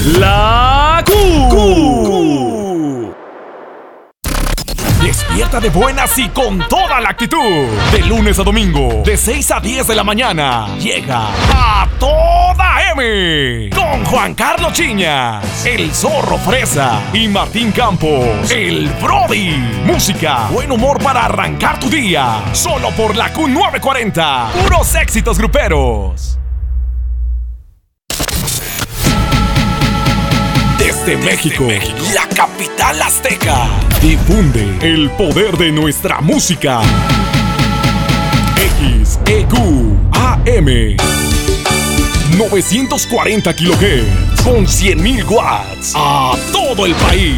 La Q. Despierta de buenas y con toda la actitud. De lunes a domingo, de 6 a 10 de la mañana, llega A Toda M. Con Juan Carlos Chiñas, el Zorro Fresa y Martín Campos, el Brody. Música, buen humor para arrancar tu día. Solo por la Q940. Puros éxitos gruperos. Desde México, la capital azteca, difunde el poder de nuestra música. XEQ AM 940 kHz con 100.000 watts a todo el país.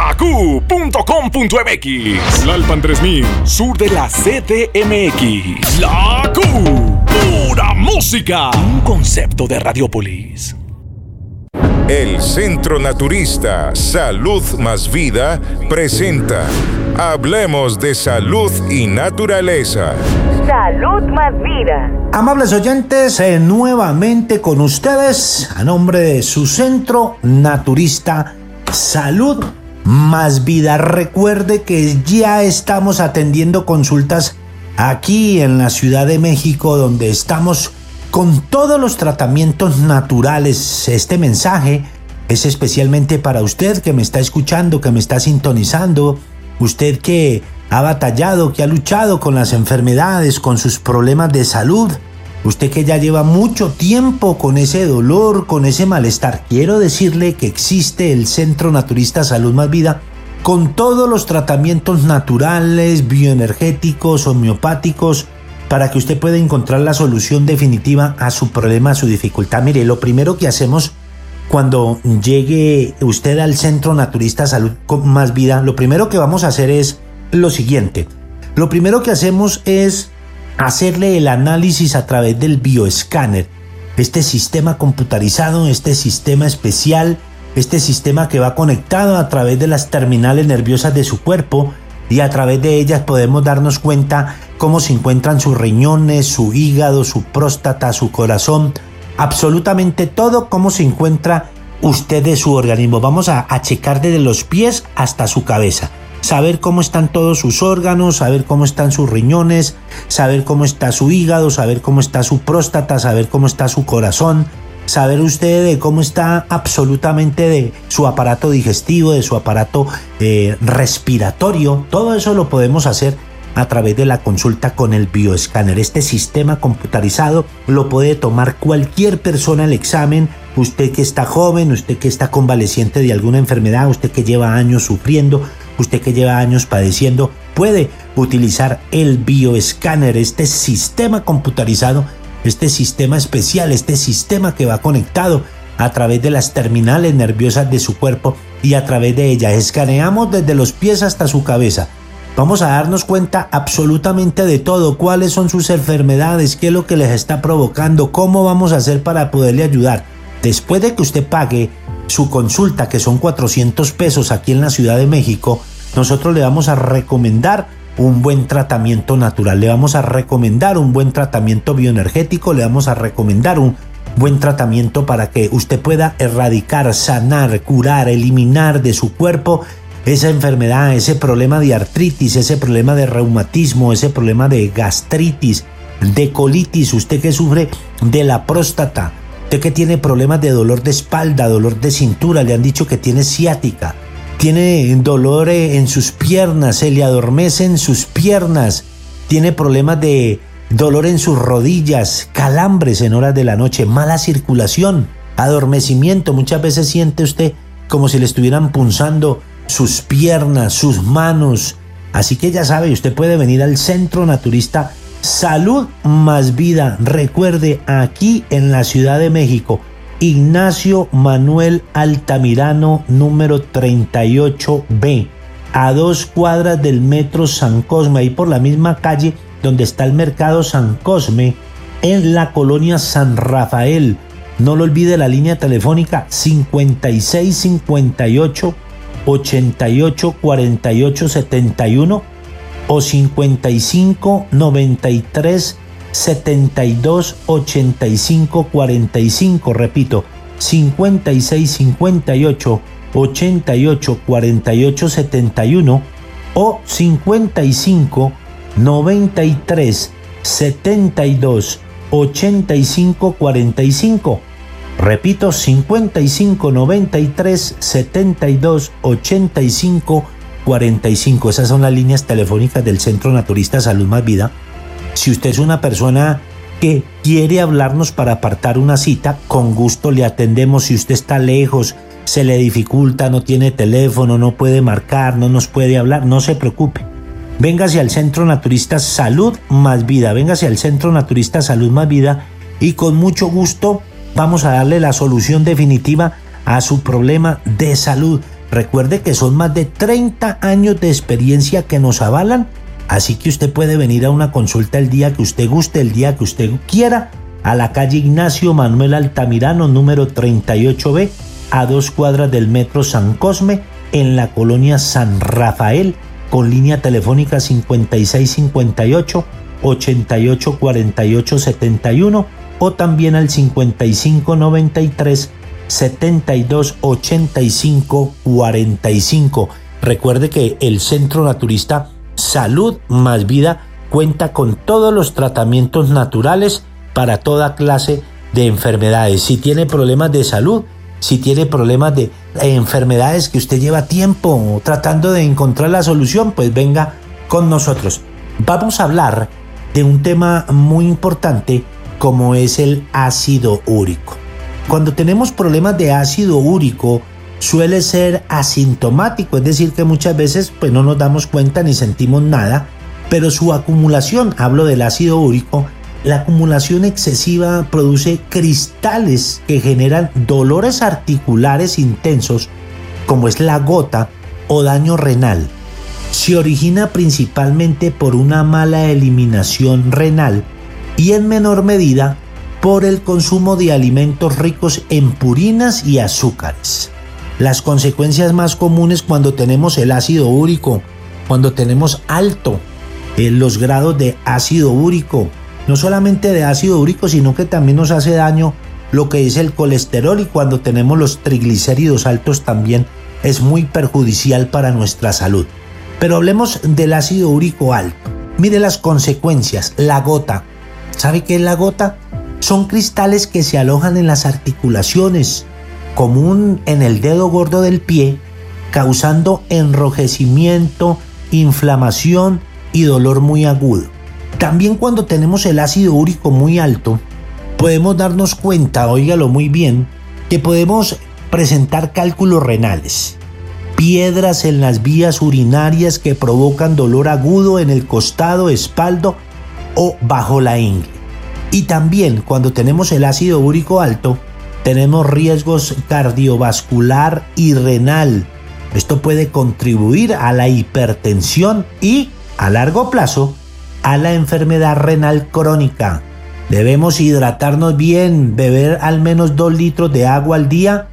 LaQ.com.mx, Lalpan 3000, sur de la CDMX. La Q, pura música. Un concepto de Radiopolis. El Centro Naturista Salud Más Vida presenta Hablemos de Salud y Naturaleza. Salud Más Vida. Amables oyentes, nuevamente con ustedes, a nombre de su Centro Naturista Salud Más Vida. Recuerde que ya estamos atendiendo consultas aquí en la Ciudad de México, donde estamos con todos los tratamientos naturales. Este mensaje es especialmente para usted que me está escuchando, que me está sintonizando, usted que ha batallado, que ha luchado con las enfermedades, con sus problemas de salud, usted que ya lleva mucho tiempo con ese dolor, con ese malestar. Quiero decirle que existe el Centro Naturista Salud Más Vida con todos los tratamientos naturales, bioenergéticos, homeopáticos, para que usted pueda encontrar la solución definitiva a su problema, a su dificultad. Mire, lo primero que hacemos cuando llegue usted al Centro Naturista Salud Más Vida, lo primero que vamos a hacer es lo siguiente. Lo primero que hacemos es hacerle el análisis a través del bioescáner. Este sistema computarizado, este sistema especial, este sistema que va conectado a través de las terminales nerviosas de su cuerpo, y a través de ellas podemos darnos cuenta cómo se encuentran sus riñones, su hígado, su próstata, su corazón, absolutamente todo, cómo se encuentra usted de su organismo. Vamos a checar desde los pies hasta su cabeza, saber cómo están todos sus órganos, saber cómo están sus riñones, saber cómo está su hígado, saber cómo está su próstata, saber cómo está su corazón, saber usted de cómo está absolutamente de su aparato digestivo, de su aparato respiratorio. Todo eso lo podemos hacer a través de la consulta con el bioescáner. Este sistema computarizado lo puede tomar cualquier persona el examen. Usted que está joven, usted que está convaleciente de alguna enfermedad, usted que lleva años sufriendo, usted que lleva años padeciendo, puede utilizar el bioescáner, este sistema computarizado, este sistema especial, este sistema que va conectado a través de las terminales nerviosas de su cuerpo, y a través de ellas escaneamos desde los pies hasta su cabeza. Vamos a darnos cuenta absolutamente de todo, cuáles son sus enfermedades, qué es lo que les está provocando, cómo vamos a hacer para poderle ayudar. Después de que usted pague su consulta, que son 400 pesos aquí en la Ciudad de México, nosotros le vamos a recomendar un buen tratamiento natural, le vamos a recomendar un buen tratamiento bioenergético, le vamos a recomendar un buen tratamiento para que usted pueda erradicar, sanar, curar, eliminar de su cuerpo esa enfermedad, ese problema de artritis, ese problema de reumatismo, ese problema de gastritis, de colitis, usted que sufre de la próstata, usted que tiene problemas de dolor de espalda, dolor de cintura, le han dicho que tiene ciática, tiene dolor en sus piernas, se le adormecen sus piernas, tiene problemas de dolor en sus rodillas, calambres en horas de la noche, mala circulación, adormecimiento. Muchas veces siente usted como si le estuvieran punzando sus piernas, sus manos. Así que ya sabe, usted puede venir al Centro Naturista Salud Más Vida. Recuerde, aquí en la Ciudad de México, Ignacio Manuel Altamirano, número 38B, a 2 cuadras del Metro San Cosme, ahí por la misma calle donde está el Mercado San Cosme, en la colonia San Rafael. No lo olvide, la línea telefónica 5658 88 48 71 o 55 93 72 85 45. Repito, 5658 88 48 71 o 55 93 72 85 45. Repito, 55 93 72 85 45. Esas son las líneas telefónicas del Centro Naturista Salud Más Vida. Si usted es una persona que quiere hablarnos para apartar una cita, con gusto le atendemos. Si usted está lejos, se le dificulta, no tiene teléfono, no puede marcar, no nos puede hablar, no se preocupe. Véngase al Centro Naturista Salud Más Vida, véngase al Centro Naturista Salud Más Vida y con mucho gusto vamos a darle la solución definitiva a su problema de salud. Recuerde que son más de 30 años de experiencia que nos avalan, así que usted puede venir a una consulta el día que usted guste, el día que usted quiera, a la calle Ignacio Manuel Altamirano, número 38B, a 2 cuadras del Metro San Cosme, en la colonia San Rafael, con línea telefónica 5658 88 48 71 o también al 5593 72 85 45. Recuerde que el Centro Naturista Salud Más Vida cuenta con todos los tratamientos naturales para toda clase de enfermedades. Si tiene problemas de salud, si tiene problemas de enfermedades que usted lleva tiempo tratando de encontrar la solución, pues venga con nosotros. Vamos a hablar de un tema muy importante como es el ácido úrico. Cuando tenemos problemas de ácido úrico suele ser asintomático, es decir que muchas veces pues no nos damos cuenta ni sentimos nada, pero su acumulación, hablo del ácido úrico, la acumulación excesiva produce cristales que generan dolores articulares intensos, como es la gota o daño renal. Se origina principalmente por una mala eliminación renal y en menor medida por el consumo de alimentos ricos en purinas y azúcares. Las consecuencias más comunes cuando tenemos el ácido úrico, cuando tenemos alto los grados de ácido úrico, no solamente de ácido úrico, sino que también nos hace daño lo que es el colesterol, y cuando tenemos los triglicéridos altos también es muy perjudicial para nuestra salud. Pero hablemos del ácido úrico alto. Mire las consecuencias. La gota. ¿Sabe qué es la gota? Son cristales que se alojan en las articulaciones, común en el dedo gordo del pie, causando enrojecimiento, inflamación y dolor muy agudo. También cuando tenemos el ácido úrico muy alto, podemos darnos cuenta, óigalo muy bien, que podemos presentar cálculos renales, piedras en las vías urinarias que provocan dolor agudo en el costado, espalda o bajo la ingle. Y también cuando tenemos el ácido úrico alto, tenemos riesgos cardiovascular y renal. Esto puede contribuir a la hipertensión y, a largo plazo, a la enfermedad renal crónica. Debemos hidratarnos bien, beber al menos 2 litros de agua al día.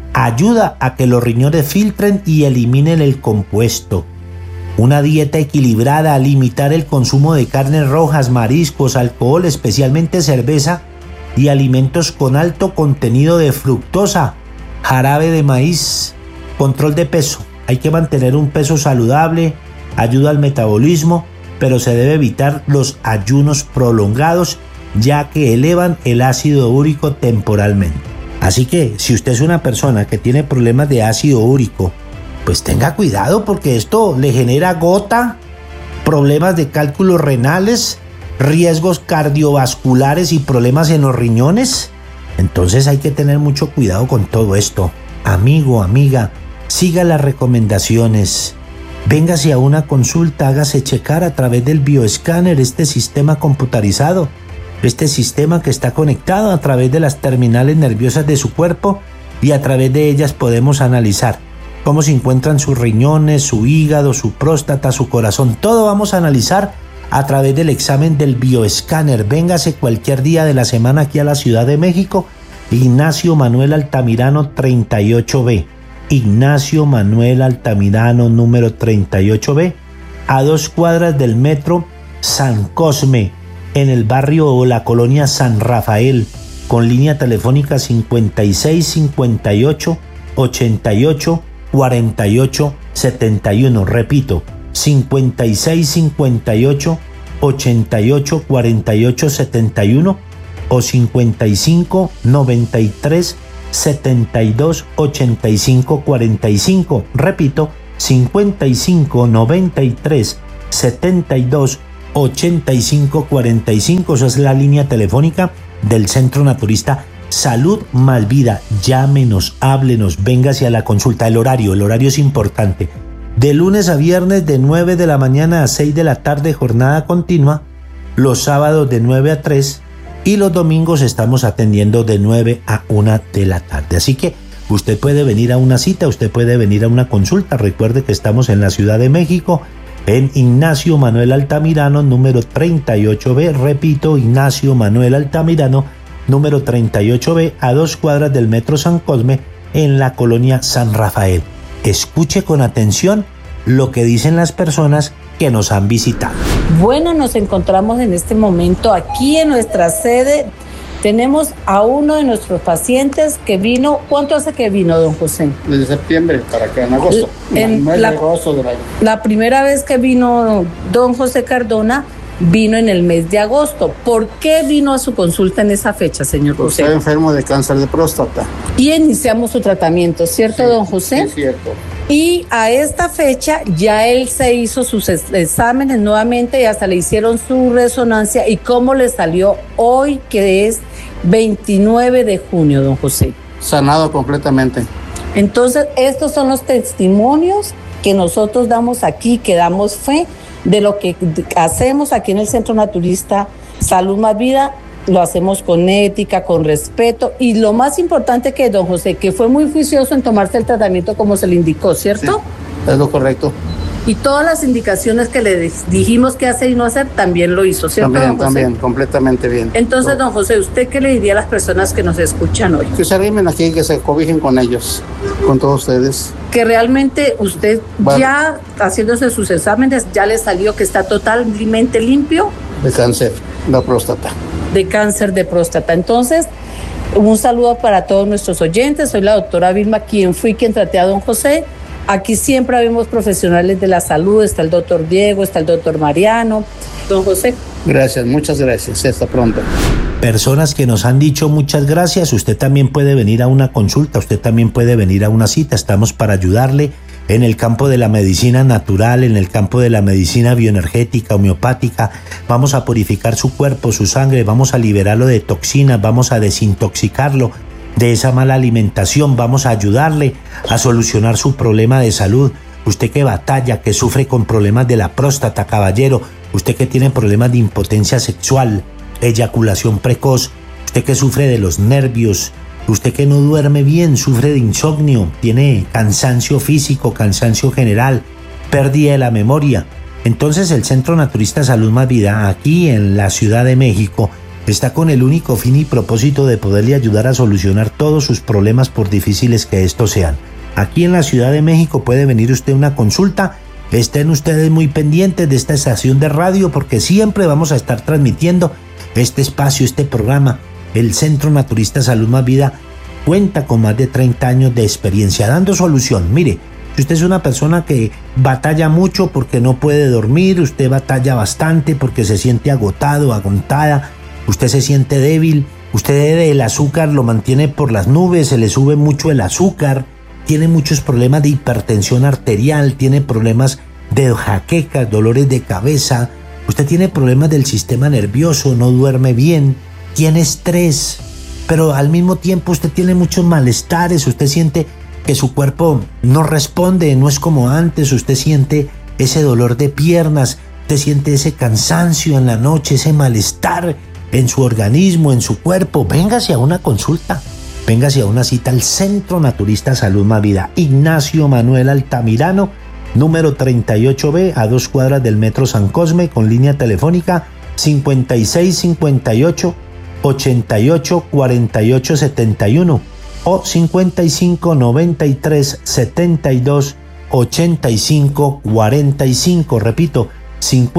Ayuda a que los riñones filtren y eliminen el compuesto. Una dieta equilibrada, limitar el consumo de carnes rojas, mariscos, alcohol, especialmente cerveza, y alimentos con alto contenido de fructosa, jarabe de maíz. Control de peso. Hay que mantener un peso saludable, ayuda al metabolismo, pero se debe evitar los ayunos prolongados, ya que elevan el ácido úrico temporalmente. Así que si usted es una persona que tiene problemas de ácido úrico, pues tenga cuidado, porque esto le genera gota, problemas de cálculos renales, riesgos cardiovasculares y problemas en los riñones. Entonces hay que tener mucho cuidado con todo esto. Amigo, amiga, siga las recomendaciones. Véngase a una consulta, hágase checar a través del bioescáner, este sistema computarizado, este sistema que está conectado a través de las terminales nerviosas de su cuerpo, y a través de ellas podemos analizar cómo se encuentran sus riñones, su hígado, su próstata, su corazón. Todo vamos a analizar a través del examen del bioescáner. Véngase cualquier día de la semana aquí a la Ciudad de México, Ignacio Manuel Altamirano 38B. Ignacio Manuel Altamirano número 38B, a 2 cuadras del Metro San Cosme, en el barrio o la colonia San Rafael, con línea telefónica 5658 88 48 71. Repito, 5658 88 48 71 o 55 93 72 85 45. Repito, 55 93 72 85 45. Esa es la línea telefónica del Centro Naturista Salud más Vida. Llámenos, háblenos, véngase a la consulta. El horario es importante. De lunes a viernes de 9 de la mañana a 6 de la tarde, jornada continua. Los sábados de 9 a 3 y los domingos estamos atendiendo de 9 a 1 de la tarde. Así que usted puede venir a una cita, usted puede venir a una consulta. Recuerde que estamos en la Ciudad de México, en Ignacio Manuel Altamirano, número 38B. Repito, Ignacio Manuel Altamirano, número 38B, a 2 cuadras del Metro San Cosme, en la colonia San Rafael. Escuche con atención lo que dicen las personas que nos han visitado. Bueno, nos encontramos en este momento aquí en nuestra sede. Tenemos a uno de nuestros pacientes que vino. ¿Cuánto hace que vino, don José? Desde septiembre para acá, en agosto. La primera vez que vino don José Cardona vino en el mes de agosto. ¿Por qué vino a su consulta en esa fecha, señor José? Estaba enfermo de cáncer de próstata. Y iniciamos su tratamiento, ¿cierto, don José? Sí, cierto. Y a esta fecha ya él se hizo sus exámenes nuevamente y hasta le hicieron su resonancia. ¿Y cómo le salió hoy, que es 29 de junio, don José? Sanado completamente. Entonces, estos son los testimonios que nosotros damos aquí, que damos fe de lo que hacemos aquí en el Centro Naturista Salud más Vida. Lo hacemos con ética, con respeto, y lo más importante que don José, que fue muy juicioso en tomarse el tratamiento como se le indicó, ¿cierto? Sí, es lo correcto. Y todas las indicaciones que le dijimos qué hacer y no hacer, también lo hizo, ¿cierto, don José? También, completamente bien. Entonces, don José, ¿usted qué le diría a las personas que nos escuchan hoy? Que se arrimen aquí, que se cobijen con ellos, con todos ustedes. Que realmente usted ya haciéndose sus exámenes, ya le salió que está totalmente limpio. De cáncer, la próstata. De cáncer de próstata. Entonces, un saludo para todos nuestros oyentes. Soy la doctora Vilma, quien traté a don José. Aquí siempre habemos profesionales de la salud. Está el doctor Diego, está el doctor Mariano. Don José. Gracias, muchas gracias. Hasta pronto. Personas que nos han dicho muchas gracias. Usted también puede venir a una consulta, usted también puede venir a una cita. Estamos para ayudarle en el campo de la medicina natural, en el campo de la medicina bioenergética, homeopática. Vamos a purificar su cuerpo, su sangre, vamos a liberarlo de toxinas, vamos a desintoxicarlo de esa mala alimentación, vamos a ayudarle a solucionar su problema de salud. Usted que batalla, que sufre con problemas de la próstata, caballero, usted que tiene problemas de impotencia sexual, eyaculación precoz, usted que sufre de los nervios, usted que no duerme bien, sufre de insomnio, tiene cansancio físico, cansancio general, pérdida de la memoria. Entonces el Centro Naturista Salud más Vida, aquí en la Ciudad de México, está con el único fin y propósito de poderle ayudar a solucionar todos sus problemas, por difíciles que estos sean. Aquí en la Ciudad de México puede venir usted a una consulta. Estén ustedes muy pendientes de esta estación de radio, porque siempre vamos a estar transmitiendo este espacio, este programa. El Centro Naturista Salud más Vida cuenta con más de 30 años de experiencia dando solución. Mire, si usted es una persona que batalla mucho porque no puede dormir, usted batalla bastante porque se siente agotado, agotada, usted se siente débil, usted el azúcar lo mantiene por las nubes, se le sube mucho el azúcar, tiene muchos problemas de hipertensión arterial, tiene problemas de jaquecas, dolores de cabeza, usted tiene problemas del sistema nervioso, no duerme bien, tiene estrés, pero al mismo tiempo usted tiene muchos malestares, usted siente que su cuerpo no responde, no es como antes, usted siente ese dolor de piernas, usted siente ese cansancio en la noche, ese malestar en su organismo, en su cuerpo. Véngase a una consulta, véngase a una cita al Centro Naturista Salud más Vida, Ignacio Manuel Altamirano, número 38B, a 2 cuadras del Metro San Cosme, con línea telefónica 5658 88 48 71 o 55 93 72 85 45. Repito,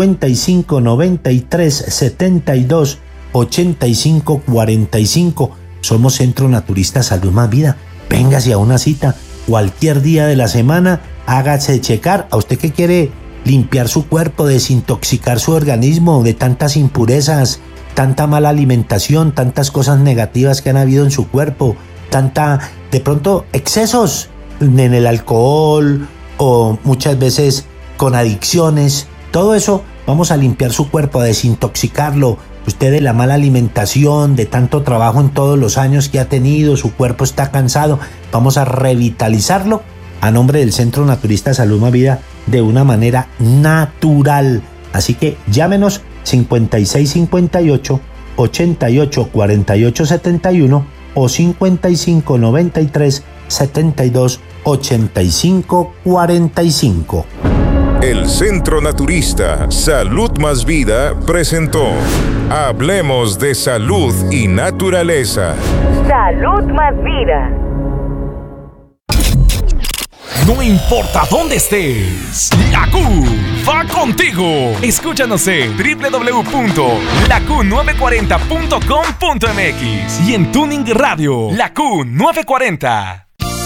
55 93 72 85 45. Somos Centro Naturista Salud Más Vida. Véngase a una cita cualquier día de la semana, hágase checar. A usted que quiere limpiar su cuerpo, desintoxicar su organismo de tantas impurezas, tanta mala alimentación, tantas cosas negativas que han habido en su cuerpo, de pronto excesos en el alcohol o muchas veces con adicciones. Todo eso, vamos a limpiar su cuerpo, a desintoxicarlo. Usted de la mala alimentación, de tanto trabajo en todos los años que ha tenido, su cuerpo está cansado, vamos a revitalizarlo a nombre del Centro Naturista Salud Más Vida de una manera natural. Así que llámenos 5658 88 48 71 o 5593 72 85 45. El Centro Naturista Salud Más Vida presentó Hablemos de Salud y Naturaleza. Salud Más Vida. No importa dónde estés, la Q va contigo. Escúchanos en www.laQ940.com.mx y en Tuning Radio, la Q940.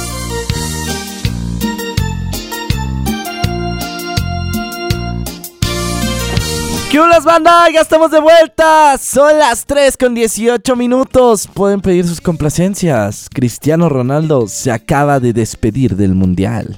¿Qué hola, banda? Ya estamos de vuelta. Son las 3:18. Pueden pedir sus complacencias. Cristiano Ronaldo se acaba de despedir del Mundial.